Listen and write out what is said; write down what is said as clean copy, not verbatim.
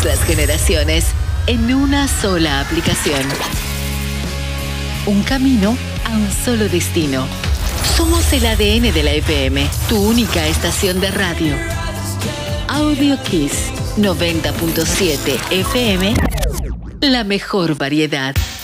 las generaciones en una sola aplicación. Un camino a un solo destino. Somos el ADN de la FM, tu única estación de radio. Audio Kiss 90.7 FM, la mejor variedad.